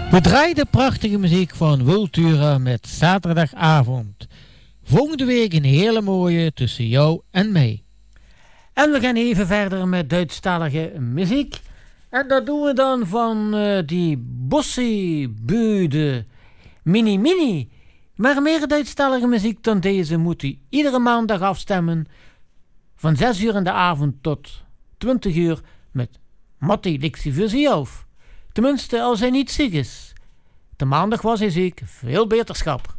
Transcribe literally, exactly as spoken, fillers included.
We draaiden prachtige muziek van Wiltura met Zaterdagavond. Volgende week een hele mooie tussen jou en mij. En we gaan even verder met Duitsstalige muziek. En dat doen we dan van uh, die Bossy Bude Mini Mini. Maar meer Duitsstalige muziek dan deze moet u iedere maandag afstemmen. Van zes uur in de avond tot twintig uur met Matti Dixie voor zich. Tenminste, als hij niet ziek is. De maandag was hij ziek. Veel beterschap.